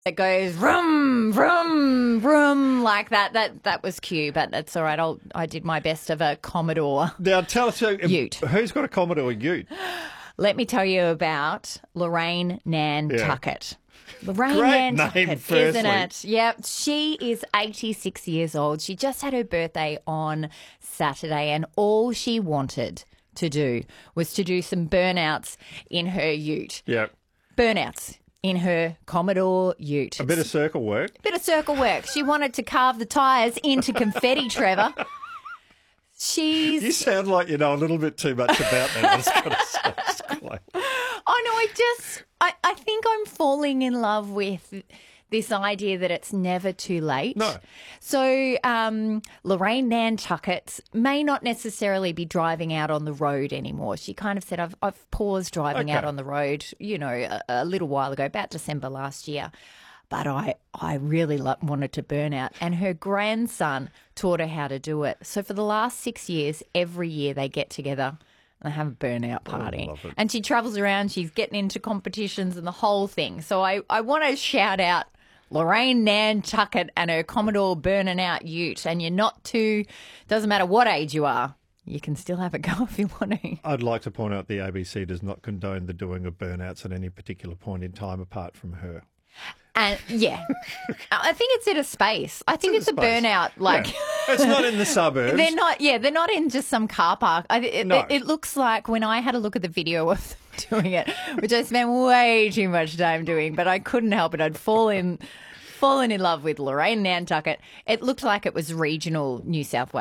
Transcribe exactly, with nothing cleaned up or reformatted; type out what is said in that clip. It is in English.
It goes vroom, vroom, vroom like that. That that was cute, but that's all right. I'll, I did my best of a Commodore Now, tell us, uh, Ute. Who's got a Commodore Ute? Let me tell you about Lorraine Nantucket. Lorraine Great Nantucket, name, firstly. isn't it? Yep. She is eighty-six years old. She just had her birthday on Saturday, and all she wanted to do was to do some burnouts in her ute. Yeah. Burnouts in her Commodore Ute. A bit of circle work. Bit of circle work. She wanted to carve the tyres into confetti, Trevor. She's... You sound like you know a little bit too much about that. I was going to say, it's quite- Oh, no, I just, I, I think I'm falling in love with this idea that it's never too late. No. So um, Lorraine Nantucket may not necessarily be driving out on the road anymore. She kind of said, I've, I've paused driving Okay. out on the road, you know, a, a little while ago, about December last year. But I, I really lo- wanted to burn out. And her grandson taught her how to do it. So for the last six years, every year they get together and they have a burnout party. love it. And she travels around, she's getting into competitions and the whole thing. So I, I want to shout out Lorraine Nantucket and her Commodore burning out ute. And you're not too, doesn't matter what age you are, you can still have a go if you want to. I'd like to point out the A B C does not condone the doing of burnouts at any particular point in time apart from her. And yeah, I think it's in a space. I think it's, in a space. burnout. Like Yeah. It's not in the suburbs. they're not. Yeah, they're not in just some car park. I, it, No. it, it looks like when I had a look at the video of them doing it, which I spent way too much time doing, but I couldn't help it. I'd fallen fallen in love with Lorraine Nantucket. It looked like it was regional New South Wales.